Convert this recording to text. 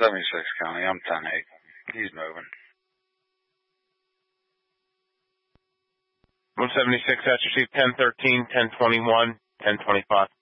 76 County. I'm 10-8. He's moving. 176, that's received 1013, 1021, 1025.